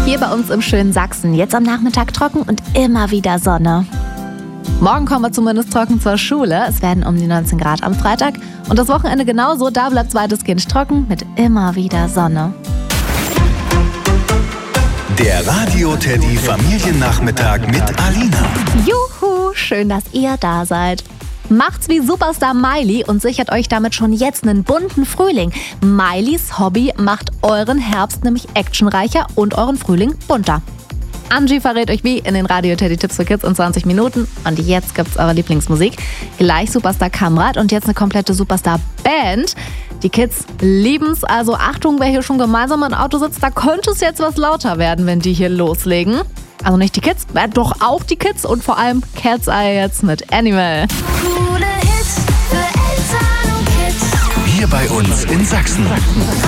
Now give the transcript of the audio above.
Hier bei uns im schönen Sachsen. Jetzt am Nachmittag trocken und immer wieder Sonne. Morgen kommen wir zumindest trocken zur Schule. Es werden um die 19 Grad am Freitag. Und das Wochenende genauso. Da bleibt es weitestgehend trocken mit immer wieder Sonne. Der Radio-Teddy Familiennachmittag mit Alina. Juhu, schön, dass ihr da seid. Macht's wie Superstar Miley und sichert euch damit schon jetzt einen bunten Frühling. Mileys Hobby macht euren Herbst nämlich actionreicher und euren Frühling bunter. Angie verrät euch wie in den Radio-Teddy-Tipps für Kids in 20 Minuten. Und jetzt gibt's eure Lieblingsmusik. Gleich Superstar Kamrat und jetzt eine komplette Superstar-Band. Die Kids lieben's, also Achtung, wer hier schon gemeinsam im Auto sitzt, da könnte es jetzt was lauter werden, wenn die hier loslegen. Also nicht die Kids, doch auch die Kids und vor allem Cat's Eye jetzt mit Animal. Coole Hits für Eltern und Kids. Hier bei uns in Sachsen.